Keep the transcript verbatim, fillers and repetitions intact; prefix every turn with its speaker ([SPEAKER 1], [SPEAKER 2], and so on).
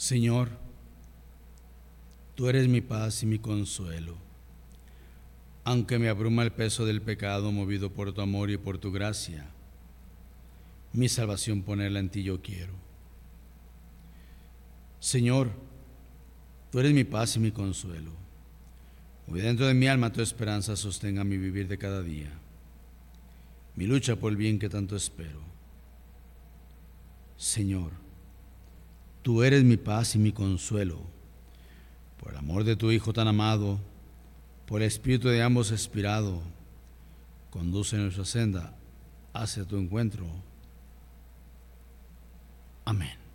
[SPEAKER 1] Señor, tú eres mi paz y mi consuelo. Aunque me abruma el peso del pecado, movido por tu amor y por tu gracia, mi salvación ponerla en ti yo quiero. Señor, tú eres mi paz y mi consuelo. Hoy dentro de mi alma tu esperanza sostenga mi vivir de cada día, mi lucha por el bien que tanto espero. Señor, tú eres mi paz y mi consuelo. Por el amor de tu Hijo tan amado, por el espíritu de ambos expirado, conduce nuestra senda hacia tu encuentro. Amén.